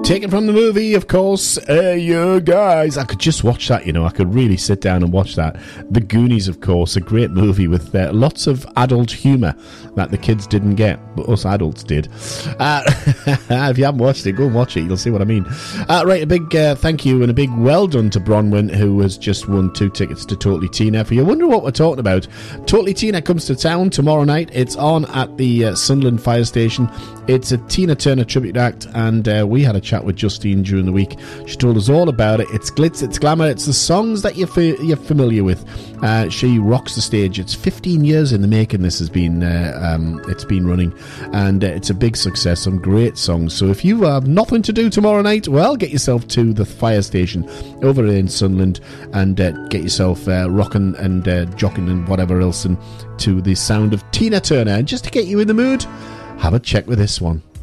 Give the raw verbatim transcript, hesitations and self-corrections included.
Taken from the movie, of course. Hey, you guys. I could just watch that, you know. I could really sit down and watch that. The Goonies, of course, a great movie with uh, lots of adult humour that the kids didn't get, but us adults did. Uh, if you haven't watched it, go and watch it. You'll see what I mean. Uh, right, a big uh, thank you and a big well done to Bronwyn, who has just won two tickets to Totally Tina. If you wonder what we're talking about, Totally Tina comes to town tomorrow night. It's on at the uh, Sunderland Fire Station. It's a Tina Turner tribute act, and uh, we had a chat with Justine during the week. She told us all about it. It's glitz, it's glamour, it's the songs that you're, fa- you're familiar with. Uh, she rocks the stage. It's fifteen years in the making. This has been uh, um, it's been running, and uh, it's a big success. Some great songs. So if you have nothing to do tomorrow night, well, get yourself to the Fire Station over in Sunderland and uh, get yourself uh, rocking and uh, jocking and whatever else, and to the sound of Tina Turner. And just to get you in the mood, have a check with this one.